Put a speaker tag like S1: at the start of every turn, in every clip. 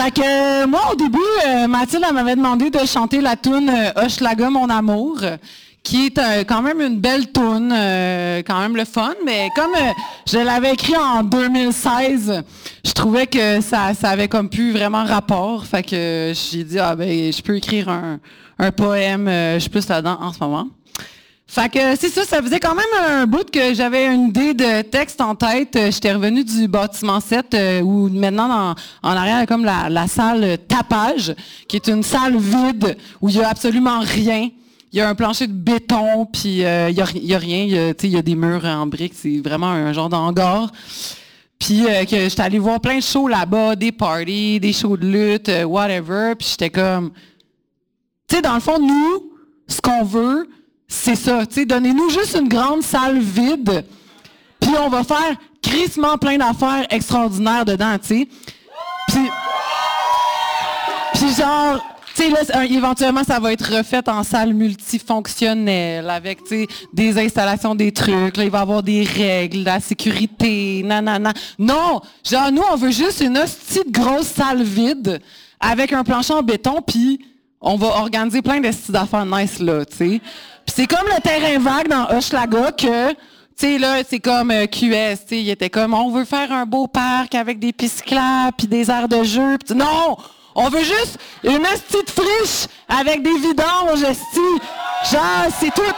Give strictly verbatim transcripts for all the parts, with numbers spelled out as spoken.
S1: Fait que euh, moi, au début, euh, Mathilde elle m'avait demandé de chanter la toune euh, Hochelaga, mon amour, qui est euh, quand même une belle toune, euh, quand même le fun, mais comme euh, je l'avais écrit en deux mille seize, je trouvais que ça, ça avait comme plus vraiment rapport. Fait que euh, j'ai dit, ah ben, je peux écrire un, un poème, euh, je suis plus là-dedans en ce moment. Fait que c'est ça, ça faisait quand même un bout que j'avais une idée de texte en tête. J'étais revenue du bâtiment sept, euh, où maintenant, dans, en arrière, il y a comme la, la salle tapage, qui est une salle vide, où il y a absolument rien. Il y a un plancher de béton, puis euh, il y a, il y a rien. Il y a, tu sais, il y a des murs en briques, c'est vraiment un genre d'hangar. Puis euh, que j'étais allée voir plein de shows là-bas, des parties, des shows de lutte, euh, whatever. Puis j'étais comme... Tu sais, dans le fond, nous, ce qu'on veut... C'est ça, tu sais, donnez-nous juste une grande salle vide, puis on va faire crissement plein d'affaires extraordinaires dedans, tu sais. Puis, puis genre, tu sais, là, éventuellement, ça va être refait en salle multifonctionnelle, avec, tu sais, des installations, des trucs, là, il va y avoir des règles, la sécurité, nanana. Non, genre, nous, on veut juste une hostie de grosse salle vide, avec un plancher en béton, puis on va organiser plein de styles d'affaires nice, là, tu sais. Puis c'est comme le terrain vague dans Hochelaga que, tu sais, là, c'est comme euh, Q S, tu sais, il était comme, on veut faire un beau parc avec des pistes cyclables puis des aires de jeu. Pis non! On veut juste une hostie de friche avec des vidanges, hostie. Genre, c'est tout.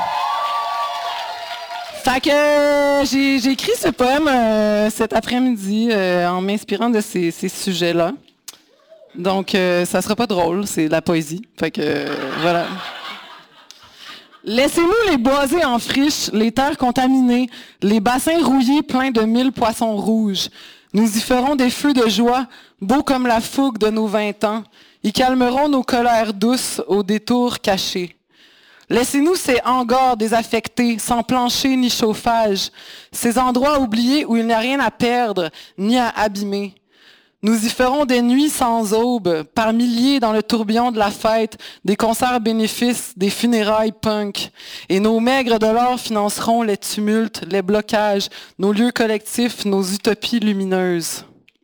S1: Fait que euh, j'ai, j'ai écrit ce poème euh, cet après-midi euh, en m'inspirant de ces, ces sujets-là. Donc, euh, ça sera pas drôle, c'est de la poésie. Fait que, euh, voilà. Laissez-nous les boisés en friche, les terres contaminées, les bassins rouillés pleins de mille poissons rouges. Nous y ferons des feux de joie, beaux comme la fougue de nos vingt ans. Ils calmeront nos colères douces aux détours cachés. Laissez-nous ces hangars désaffectés, sans plancher ni chauffage, ces endroits oubliés où il n'y a rien à perdre, ni à abîmer. Nous y ferons des nuits sans aube, par milliers dans le tourbillon de la fête, des concerts bénéfices, des funérailles punk. Et nos maigres dollars financeront les tumultes, les blocages, nos lieux collectifs, nos utopies lumineuses.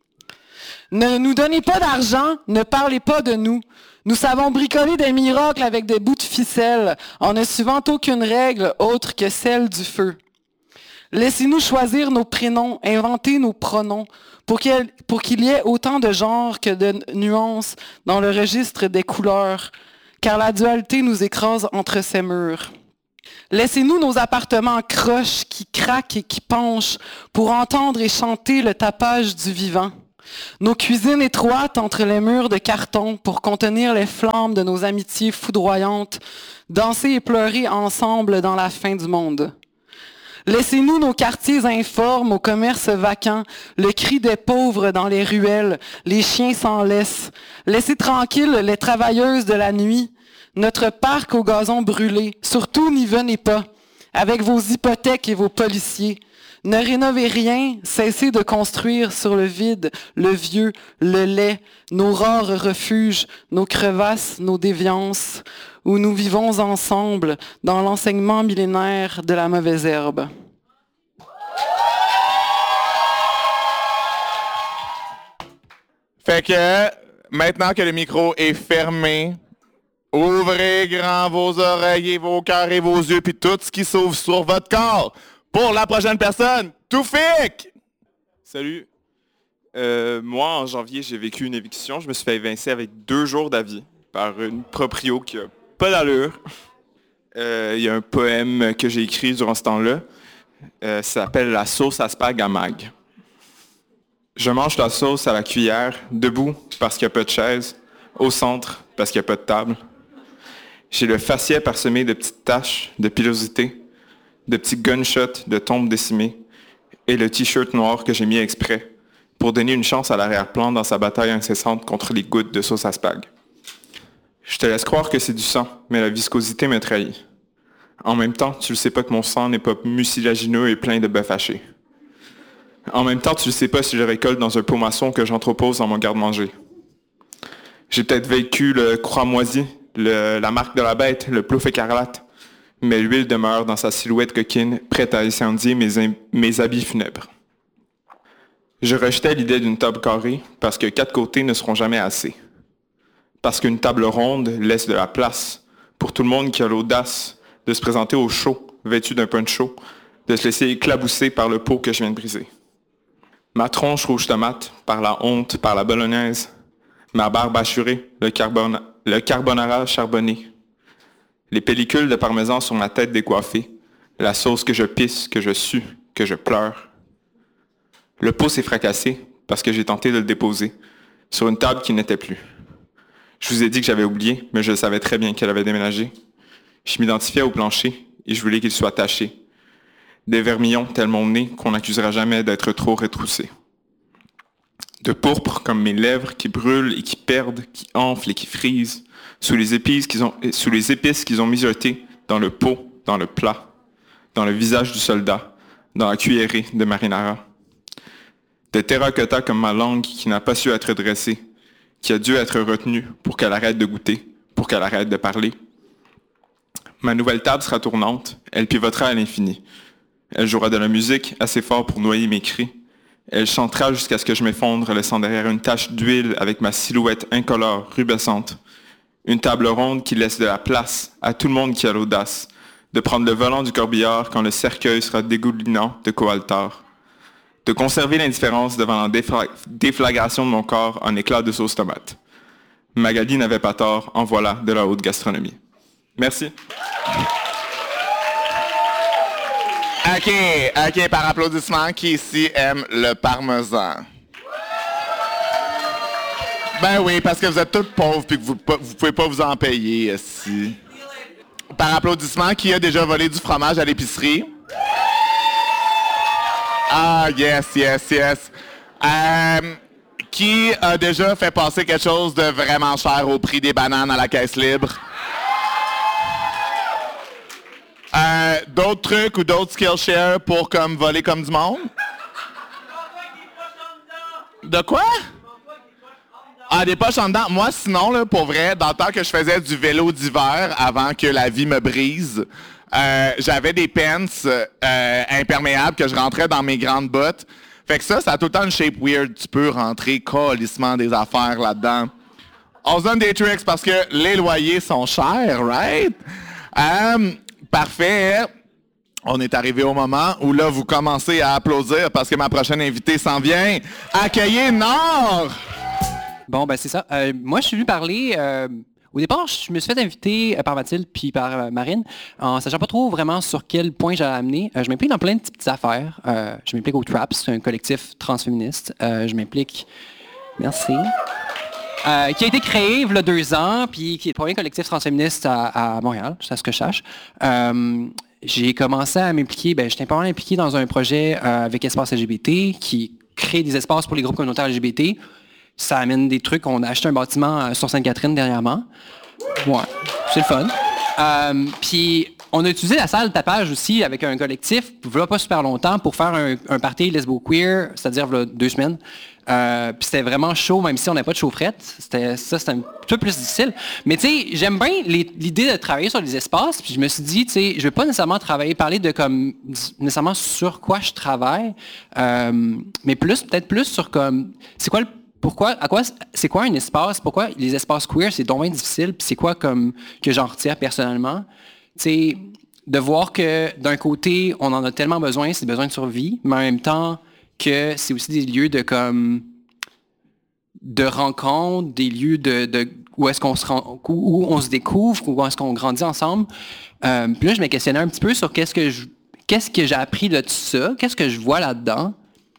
S1: Ne nous donnez pas d'argent, ne parlez pas de nous. Nous savons bricoler des miracles avec des bouts de ficelle, en ne suivant aucune règle autre que celle du feu. Laissez-nous choisir nos prénoms, inventer nos pronoms, pour qu'il, pour qu'il y ait autant de genres que de nuances dans le registre des couleurs, car la dualité nous écrase entre ces murs. Laissez-nous nos appartements croches qui craquent et qui penchent pour entendre et chanter le tapage du vivant. Nos cuisines étroites entre les murs de carton pour contenir les flammes de nos amitiés foudroyantes, danser et pleurer ensemble dans la fin du monde. Laissez-nous nos quartiers informes, aux commerces vacants, le cri des pauvres dans les ruelles, les chiens sans laisse. Laissez tranquilles les travailleuses de la nuit, notre parc au gazon brûlé. Surtout, n'y venez pas, avec vos hypothèques et vos policiers. Ne rénovez rien, cessez de construire sur le vide, le vieux, le laid, nos rares refuges, nos crevasses, nos déviances, où nous vivons ensemble dans l'enseignement millénaire de la mauvaise herbe.
S2: Fait que, maintenant que le micro est fermé, ouvrez grand vos oreilles et vos cœurs et vos yeux, puis tout ce qui s'ouvre sur votre corps. Pour la prochaine personne, Toufik!
S3: Salut. Euh, moi, en janvier, j'ai vécu une éviction. Je me suis fait évincer avec deux jours d'avis par une proprio qui a pas d'allure. Euh, Il y a un poème que j'ai écrit durant ce temps-là. Euh, ça s'appelle « La sauce à spag à mag ». Je mange la sauce à la cuillère, debout parce qu'il n'y a pas de chaise, au centre parce qu'il n'y a pas de table. J'ai le faciès parsemé de petites taches de pilosité, de petits gunshots de tombes décimées et le t-shirt noir que j'ai mis exprès pour donner une chance à l'arrière-plan dans sa bataille incessante contre les gouttes de sauce à spag. Je te laisse croire que c'est du sang, mais la viscosité me trahit. En même temps, tu ne sais pas que mon sang n'est pas mucilagineux et plein de bœuf haché. En même temps, tu ne sais pas si je récolte dans un pot maçon que j'entrepose dans mon garde-manger. J'ai peut-être vécu le croix-moisi, le, la marque de la bête, le plouf écarlate, mais l'huile demeure dans sa silhouette coquine, prête à incendier mes, mes habits funèbres. Je rejetais l'idée d'une table carrée parce que quatre côtés ne seront jamais assez. Parce qu'une table ronde laisse de la place pour tout le monde qui a l'audace de se présenter au show, vêtu d'un poncho, de se laisser éclabousser par le pot que je viens de briser. Ma tronche rouge tomate, par la honte, par la bolognaise, ma barbe hachurée, le, carbona- le carbonara charbonné, les pellicules de parmesan sur ma tête décoiffée, la sauce que je pisse, que je sue, que je pleure. Le pot s'est fracassé parce que j'ai tenté de le déposer sur une table qui n'était plus. Je vous ai dit que j'avais oublié, mais je savais très bien qu'elle avait déménagé. Je m'identifiais au plancher et je voulais qu'il soit taché. Des vermillons tel mon nez qu'on n'accusera jamais d'être trop retroussé. De pourpre comme mes lèvres qui brûlent et qui perdent, qui enflent et qui frisent, sous les épices qu'ils ont, sous les épices qu'ils ont mijotées dans le pot, dans le plat, dans le visage du soldat, dans la cuillerée de marinara. De terracotta comme ma langue qui n'a pas su être dressée, qui a dû être retenue pour qu'elle arrête de goûter, pour qu'elle arrête de parler. Ma nouvelle table sera tournante, elle pivotera à l'infini. Elle jouera de la musique assez fort pour noyer mes cris. Elle chantera jusqu'à ce que je m'effondre, laissant derrière une tache d'huile avec ma silhouette incolore, rubescente. Une table ronde qui laisse de la place à tout le monde qui a l'audace de prendre le volant du corbillard quand le cercueil sera dégoulinant de coaltar. De conserver l'indifférence devant la défla- déflagration de mon corps en éclats de sauce tomate. Magali n'avait pas tort, en voilà de la haute gastronomie. Merci.
S2: OK, OK, par applaudissement, qui ici aime le parmesan? Ben oui, parce que vous êtes tous pauvres et que vous ne pouvez pas vous en payer ici. Par applaudissement, qui a déjà volé du fromage à l'épicerie? Ah, yes, yes, yes. Euh, qui a déjà fait passer quelque chose de vraiment cher au prix des bananes à la caisse libre? Euh, d'autres trucs ou d'autres Skillshare pour comme voler comme du monde? De quoi? Ah, des poches en dedans. Moi, sinon, là, pour vrai, dans le temps que je faisais du vélo d'hiver avant que la vie me brise, euh, j'avais des pants euh, imperméables que je rentrais dans mes grandes bottes. Fait que ça, ça a tout le temps une shape weird. Tu peux rentrer calissement des affaires là-dedans. On se donne des tricks parce que les loyers sont chers, right? Um, Parfait. On est arrivé au moment où là, vous commencez à applaudir parce que ma prochaine invitée s'en vient. Accueillez Nord!
S4: Bon, ben c'est ça. Euh, moi, je suis venu parler... Euh, au départ, je me suis fait inviter euh, par Mathilde puis par euh, Marine en sachant pas trop vraiment sur quel point j'allais amener. Euh, je m'implique dans plein de petites affaires. Euh, je m'implique au TRAPS, c'est un collectif transféministe. Euh, je m'implique... Merci. Euh, qui a été créé il y a deux ans, puis qui est le premier collectif transféministe à, à Montréal, c'est à ce que je sache. Euh, j'ai commencé à m'impliquer, ben, j'étais pas mal impliqué dans un projet euh, avec Espace L G B T qui crée des espaces pour les groupes communautaires L G B T. Ça amène des trucs. On a acheté un bâtiment euh, sur Sainte-Catherine dernièrement. Ouais, c'est le fun. Euh, puis on a utilisé la salle de tapage aussi avec un collectif, voilà pas super longtemps, pour faire un, un party lesbo-queer, c'est-à-dire voilà, deux semaines. Euh, puis c'était vraiment chaud, même si on n'avait pas de chaufferette. C'était, ça, c'était un peu plus difficile. Mais tu sais, j'aime bien les, l'idée de travailler sur les espaces. Puis je me suis dit, tu sais, je ne vais pas nécessairement travailler, parler de comme nécessairement sur quoi je travaille, euh, mais plus, peut-être plus sur comme, c'est quoi le Pourquoi, à quoi, c'est quoi un espace? Pourquoi les espaces queer, c'est donc bien difficile? Puis c'est quoi comme que j'en retire personnellement? Tu sais, de voir que d'un côté, on en a tellement besoin, c'est des besoins de survie, mais en même temps que c'est aussi des lieux de comme de rencontre, des lieux de, de où est-ce qu'on se rend, où on se découvre, où est-ce qu'on grandit ensemble. Euh, puis là, je me questionnais un petit peu sur qu'est-ce que je, qu'est-ce que j'ai appris de tout ça, qu'est-ce que je vois là-dedans.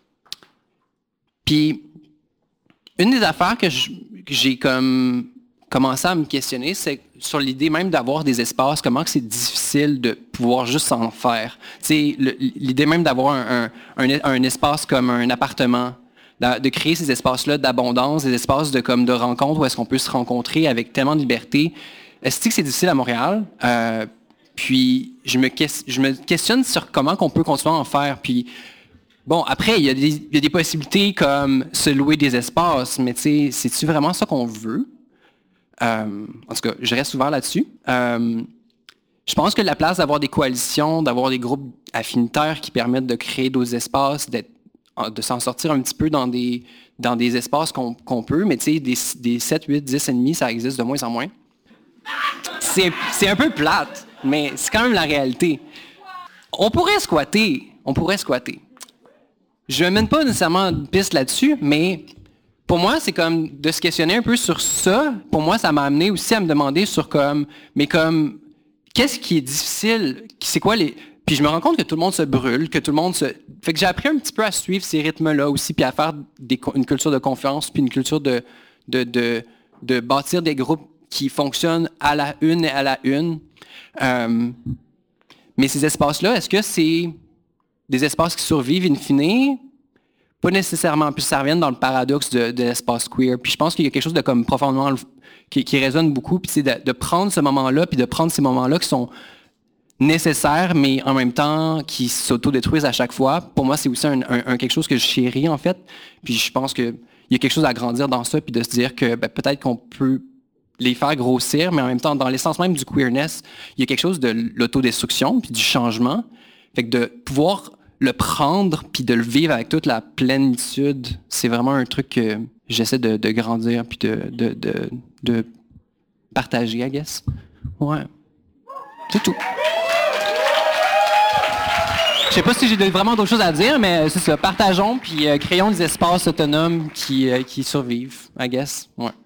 S4: Puis une des affaires que, je, que j'ai comme commencé à me questionner, c'est sur l'idée même d'avoir des espaces, comment que c'est difficile de pouvoir juste s'en faire. Tu sais, l'idée même d'avoir un, un, un, un espace comme un appartement, de, de créer ces espaces-là d'abondance, des espaces de, comme de rencontre où est-ce qu'on peut se rencontrer avec tellement de liberté. Est-ce que c'est difficile à Montréal? Euh, puis je me, je me questionne sur comment qu'on peut continuer à en faire. Puis bon, après, il y, a des, il y a des possibilités comme se louer des espaces, mais tu sais, c'est-tu vraiment ça qu'on veut? Euh, en tout cas, je reste ouvert là-dessus. Euh, je pense que la place d'avoir des coalitions, d'avoir des groupes affinitaires qui permettent de créer d'autres espaces, d'être de s'en sortir un petit peu dans des, dans des espaces qu'on, qu'on peut, mais tu sais, des, des sept, huit, dix ennemis, ça existe de moins en moins. C'est, c'est un peu plate, mais c'est quand même la réalité. On pourrait squatter, on pourrait squatter. Je ne mène pas nécessairement de piste là-dessus, mais pour moi, c'est comme de se questionner un peu sur ça. Pour moi, ça m'a amené aussi à me demander sur comme, mais comme, qu'est-ce qui est difficile? C'est quoi les... Puis je me rends compte que tout le monde se brûle, que tout le monde se... Fait que j'ai appris un petit peu à suivre ces rythmes-là aussi, puis à faire des, une culture de confiance, puis une culture de, de, de, de bâtir des groupes qui fonctionnent à la une et à la une. Euh, mais ces espaces-là, est-ce que c'est des espaces qui survivent in fine? Pas nécessairement. Puis ça revient dans le paradoxe de, de l'espace queer. Puis je pense qu'il y a quelque chose de comme profondément... qui, qui résonne beaucoup, puis c'est de, de prendre ce moment-là, puis de prendre ces moments-là qui sont nécessaires, mais en même temps qui s'autodétruisent à chaque fois. Pour moi, c'est aussi un, un, un quelque chose que je chéris, en fait. Puis je pense qu'il y a quelque chose à grandir dans ça, puis de se dire que ben, peut-être qu'on peut les faire grossir, mais en même temps, dans l'essence même du queerness, il y a quelque chose de l'autodestruction, puis du changement. Fait que de pouvoir le prendre, puis de le vivre avec toute la plénitude, c'est vraiment un truc que j'essaie de, de grandir, puis de, de, de, de partager, I guess. Ouais. C'est tout. Je sais pas si j'ai vraiment d'autres choses à dire, mais c'est ça. Partageons, puis euh, créons des espaces autonomes qui, euh, qui survivent, I guess. Ouais.